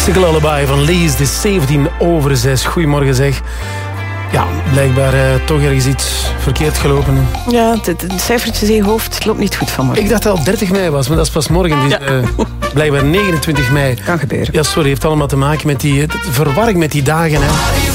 Mystical Lullaby van Lee is de 6:17. Goedemorgen zeg. Ja, blijkbaar toch ergens iets verkeerd gelopen. Ja, het cijfertje in je hoofd loopt niet goed vanmorgen. Ik dacht dat het al 30 mei was, maar dat is pas morgen. Dus, blijkbaar 29 mei. Kan gebeuren. Ja, sorry, heeft allemaal te maken met die verwarring met die dagen. Hè.